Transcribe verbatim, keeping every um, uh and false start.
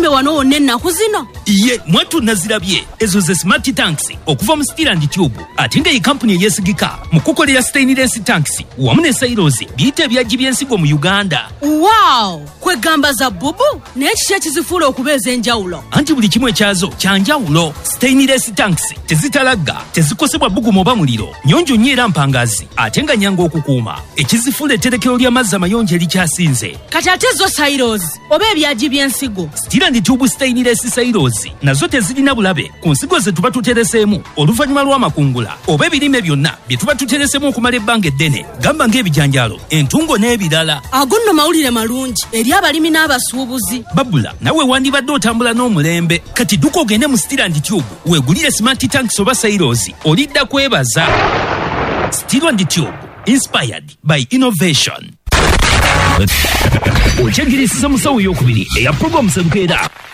wano wonna ennaku zino? Ye mwatu nazirabye ezo ze smart tanks okuva mu Steel and Tube ate nga ye company eyesigika mu kukolera stainless tanks wamu ne silos biyita ebyagi by'ensigo mu Uganda. Wow! Kwegamba za bubu n'ekiki ekizifuula okubeeza enjawulo. Anti buli kimu ekyazo kya njawulo. Stainless tanks tezitalagga, tezikosebwa bbugumu oba muliro, nnyonjo nnyo era mpangazi ate nga nnyangu okukuuma. Ekizifuula etterekero ly'amazzi amayonjo erikyasinze. Kati ate zo silos oba ebyagi by'ensigo? Steel and Tube stainless silos nazo tezirina bulabe ku nsigo ze tuba tutereseemu oluvannyuma lw'amakungula oba ebirime byonna bye tuba tutereseemu okumala ebbanga eddene, gamba ng'ebijanjaalo, entungo n'ebirala. Ago nno mawulire malungi eri abalimi n'abasuubuzi. Babula nawe wandibadde otambula n'omulembe, kati dduka ogende mu Steel and Tube weegulire smart tanks oba silos, olidda kwebaza. Steel and Tube, inspired by innovation. Okyegirisiza musawo ey'okubiri eya program Serukeera.